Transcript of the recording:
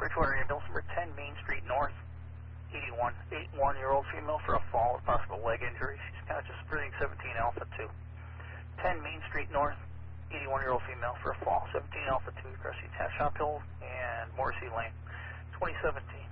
Bridgewater ambulance number 10 Main Street North, 81-year-old female for a fall with possible leg injury. She's kind of just breathing 17 Alpha 2. 10 Main Street North, 81-year-old female for a fall, 17 Alpha 2, crossing Tash Uphill and Morrissey Lane, 2017.